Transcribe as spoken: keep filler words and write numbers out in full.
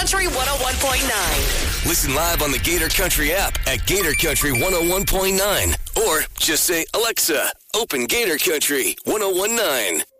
Country one oh one point nine. Listen live on the Gator Country app at Gator Country one oh one point nine. Or just say, Alexa, open Gator Country one oh one point nine.